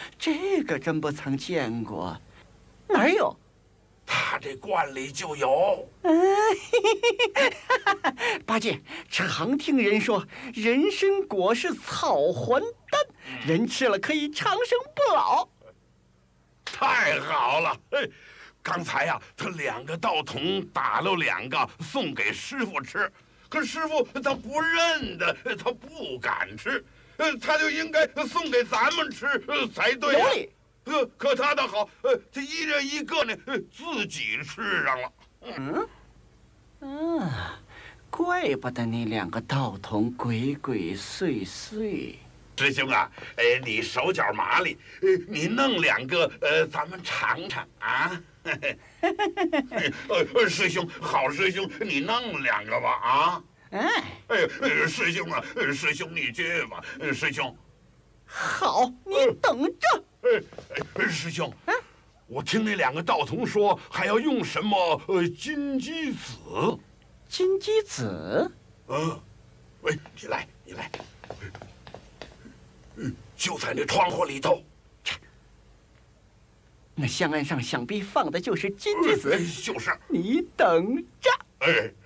这个真不曾见过，哪儿有？ 他这罐里就有。 八戒，常听人说，人参果是草还丹，人吃了可以长生不老。 太好了！刚才呀，他2个道童打了2个送给师傅吃，可师傅他不认得，他不敢吃，他就应该送给咱们吃才对呀。 有理。 可他倒好，这1人1个呢，自己吃上了。 怪不得那2个道童鬼鬼祟祟。 师兄啊，你手脚麻利，你弄2个，咱们尝尝啊。师兄，好师兄，你弄2个吧啊。师兄啊，师兄你去吧，师兄。 好，你等着。 师兄，我听那2个道童说，还要用什么金鸡子？ 金鸡子？ 喂，你来，就在那窗户里头。 那香案上想必放的就是金鸡子。 就是。 你等着。